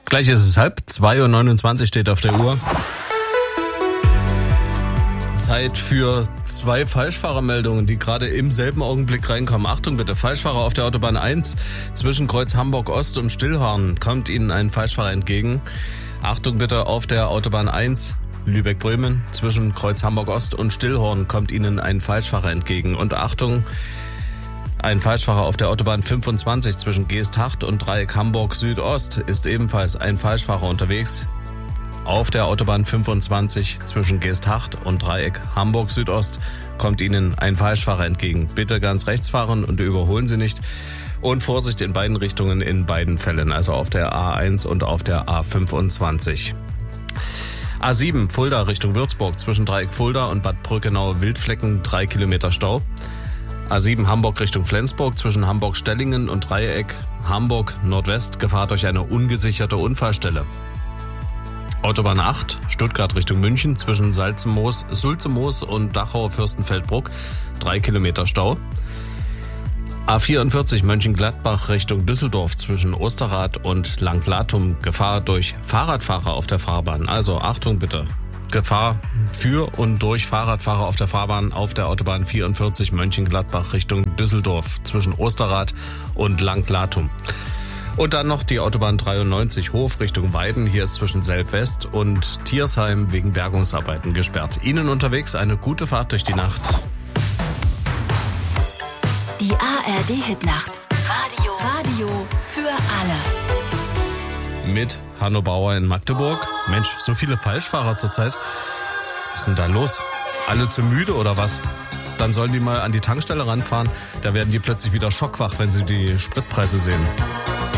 Gleich ist es 2:29 steht auf der Uhr. Zeit für 2 Falschfahrermeldungen, die gerade im selben Augenblick reinkommen. Achtung bitte, Falschfahrer auf der Autobahn 1 zwischen Kreuz Hamburg Ost und Stillhorn kommt Ihnen ein Falschfahrer entgegen. Achtung bitte, auf der Autobahn 1 Lübeck-Bremen zwischen Kreuz Hamburg Ost und Stillhorn kommt Ihnen ein Falschfahrer entgegen. Und Achtung, ein Falschfahrer auf der Autobahn 25 zwischen Geesthacht und Dreieck Hamburg Südost ist ebenfalls ein Falschfahrer unterwegs. Auf der Autobahn 25 zwischen Geesthacht und Dreieck Hamburg Südost kommt Ihnen ein Falschfahrer entgegen. Bitte ganz rechts fahren und überholen Sie nicht. Und Vorsicht in beiden Richtungen in beiden Fällen, also auf der A1 und auf der A25. A7 Fulda Richtung Würzburg zwischen Dreieck Fulda und Bad Brückenau-Wildflecken 3 Kilometer Stau. A7 Hamburg Richtung Flensburg zwischen Hamburg-Stellingen und Dreieck Hamburg Nordwest Gefahr durch eine ungesicherte Unfallstelle. Autobahn 8 Stuttgart Richtung München zwischen Sulzemoos und Dachau-Fürstenfeldbruck 3 Kilometer Stau. A44 Mönchengladbach Richtung Düsseldorf zwischen Osterrad und Langlatum Gefahr durch Fahrradfahrer auf der Fahrbahn. Also Achtung bitte. Gefahr für und durch Fahrradfahrer auf der Fahrbahn auf der Autobahn 44 Mönchengladbach Richtung Düsseldorf zwischen Osterrad und Langlatum. Und dann noch die Autobahn 93 Hof Richtung Weiden. Hier ist zwischen Selb-West und Thiersheim wegen Bergungsarbeiten gesperrt. Ihnen unterwegs eine gute Fahrt durch die Nacht. Die ARD-Hitnacht. Radio für alle. Mit Hanno Bauer in Magdeburg. Mensch, so viele Falschfahrer zurzeit. Was ist denn da los? Alle zu müde oder was? Dann sollen die mal an die Tankstelle ranfahren. Da werden die plötzlich wieder schockwach, wenn sie die Spritpreise sehen.